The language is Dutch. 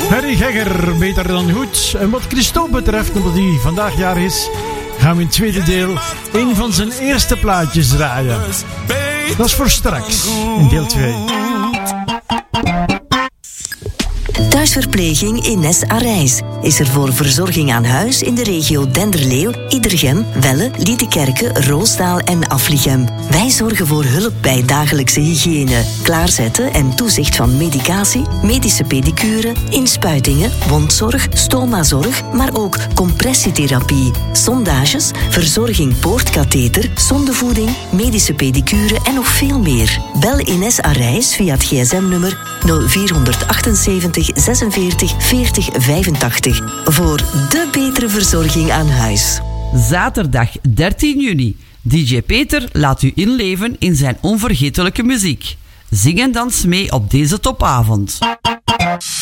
Harry Gegger, beter dan goed. En wat Christophe betreft, omdat hij vandaag jarig is, gaan we in het tweede deel een van zijn eerste plaatjes draaien. Dat is voor straks, in deel 2. Thuisverpleging Ines Arijs is er voor verzorging aan huis in de regio Denderleeuw, Idergem, Welle, Liedekerke, Roosdaal en Aflichem. Wij zorgen voor hulp bij dagelijkse hygiëne, klaarzetten en toezicht van medicatie, medische pedicure, inspuitingen, wondzorg, stomazorg, maar ook compressietherapie, sondages, verzorging poortkatheter, zondevoeding, medische pedicure en nog veel meer. Bel Ines Arijs via het gsm-nummer 0478 46 40 85 voor de betere verzorging aan huis. Zaterdag 13 juni. DJ Peter laat u inleven in zijn onvergetelijke muziek. Zing en dans mee op deze topavond.